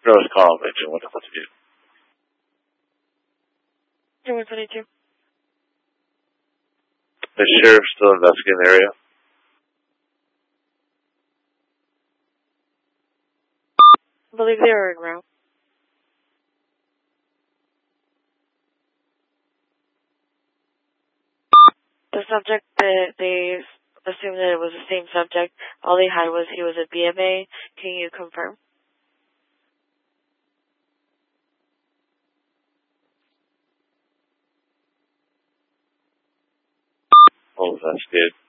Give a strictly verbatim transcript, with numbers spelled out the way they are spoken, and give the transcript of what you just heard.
Rose College, and what what to do? one twenty-two. The sheriff's still investigating the area. I believe they were en route. The subject, they, they assumed that it was the same subject. All they had was he was a B M A. Can you confirm? We'll investigate.